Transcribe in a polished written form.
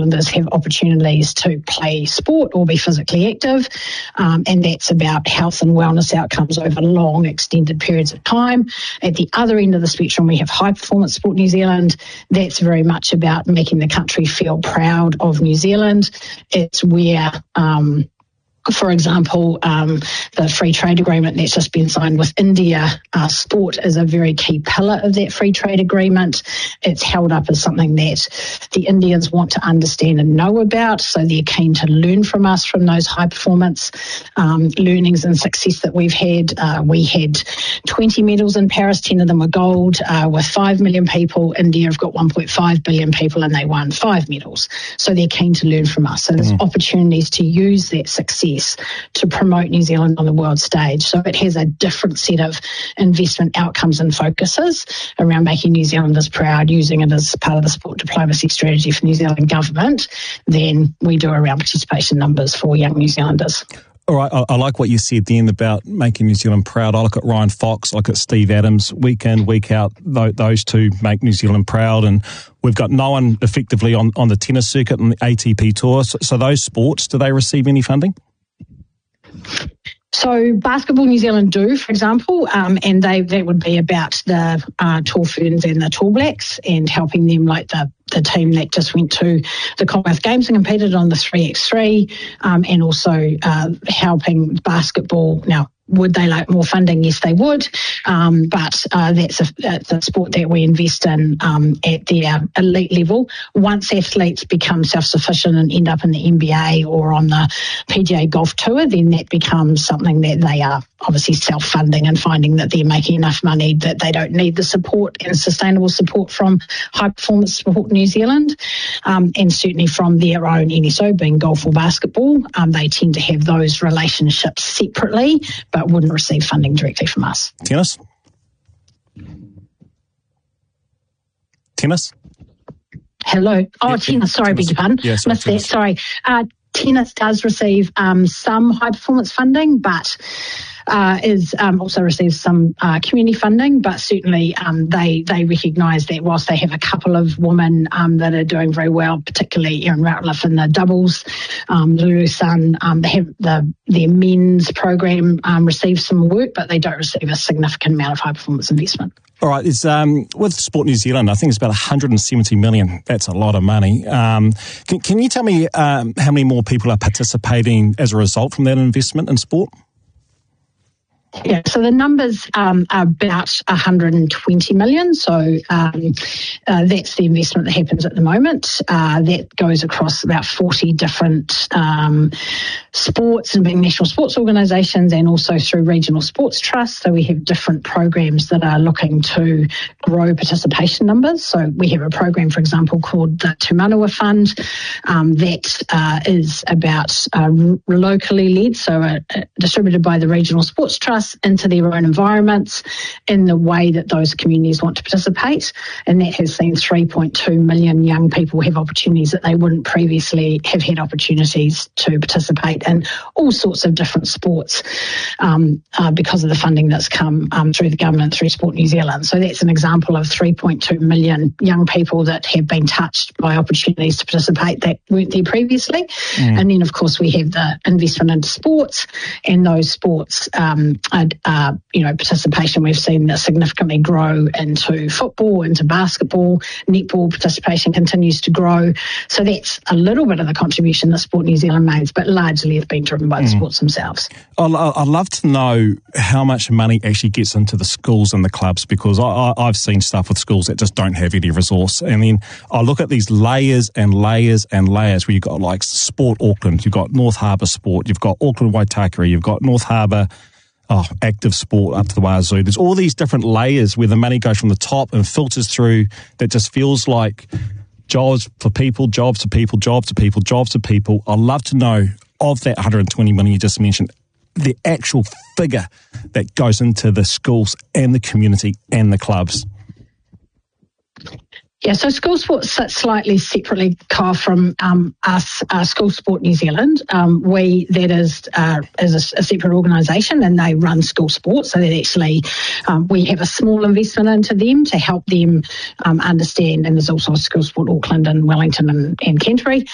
Zealanders have opportunities to play sport or be physically active, and that's about health and wellness outcomes over long, extended periods of time. At the other end of the spectrum, we have High Performance Sport New Zealand. That's very much about making the country feel proud of New Zealand. It's where for example, the free trade agreement that's just been signed with India, sport is a very key pillar of that free trade agreement. It's held up as something that the Indians want to understand and know about, so they're keen to learn from us from those high performance learnings and success that we've had. We had 20 medals in Paris, 10 of them were gold, with 5 million people. India have got 1.5 billion people and they won 5 medals. So they're keen to learn from us. So there's opportunities to use that success to promote New Zealand on the world stage. So it has a different set of investment outcomes and focuses around making New Zealanders proud, using it as part of the sport diplomacy strategy for New Zealand government than we do around participation numbers for young New Zealanders. All right, I like what you said then about making New Zealand proud. I look at Ryan Fox, I look at Steve Adams, week in, week out, those two make New Zealand proud, and we've got no one effectively on the tennis circuit and the ATP tour. So those sports, do they receive any funding? So Basketball New Zealand do, for example, and that would be about the Tall Ferns and the Tall Blacks and helping them, like the team that just went to the Commonwealth Games and competed on the 3x3, and also helping basketball. Now, would they like more funding? Yes, they would. But that's a sport that we invest in at the elite level. Once athletes become self-sufficient and end up in the NBA or on the PGA Golf Tour, then that becomes something that they are obviously self-funding and finding that they're making enough money that they don't need the support and sustainable support from High Performance Sport New Zealand, and certainly from their own NSO, being golf or basketball. They tend to have those relationships separately, but wouldn't receive funding directly from us. Tennis? Hello. Oh, yeah, tennis. Sorry, beg your pardon. Yeah, missed that. Sorry. Tennis does receive some high performance funding, but also receives some community funding, but certainly they recognise that whilst they have a couple of women that are doing very well, particularly Erin Routliffe in the doubles, Lulu Sun, they have their men's program receives some work, but they don't receive a significant amount of high performance investment. All right, with Sport New Zealand, I think it's about 170 million. That's a lot of money. Can you tell me how many more people are participating as a result from that investment in sport? Yeah, so the numbers are about 120 million. So that's the investment that happens at the moment. That goes across about 40 different sports and being national sports organisations, and also through regional sports trusts. So we have different programs that are looking to grow participation numbers. So we have a program, for example, called the Tumanua Fund that is about locally led, so distributed by the regional sports trusts into their own environments in the way that those communities want to participate. And that has seen 3.2 million young people have opportunities that they wouldn't previously have had opportunities to participate in all sorts of different sports because of the funding that's come through the government, through Sport New Zealand. So that's an example of 3.2 million young people that have been touched by opportunities to participate that weren't there previously. And then, of course, we have the investment into sports, and those sports participation we've seen that significantly grow into football, into basketball, netball participation continues to grow. So that's a little bit of the contribution that Sport New Zealand makes, but largely it's been driven by the sports themselves. I'd love to know how much money actually gets into the schools and the clubs, because I've seen stuff with schools that just don't have any resource. And then I look at these layers and layers and layers where you've got like Sport Auckland, you've got North Harbour Sport, you've got Auckland Waitakere, you've got North Harbour active sport up to the wazoo. There's all these different layers where the money goes from the top and filters through, that just feels like jobs for people, jobs to people, jobs to people, jobs to people. I'd love to know, of that 120 million you just mentioned, the actual figure that goes into the schools and the community and the clubs. Yeah, so school sport sits slightly separately, Kyle, from us, School Sport New Zealand. That is a separate organisation, and they run school sport. So that actually we have a small investment into them to help them understand. And there's also School Sport Auckland and Wellington and Canterbury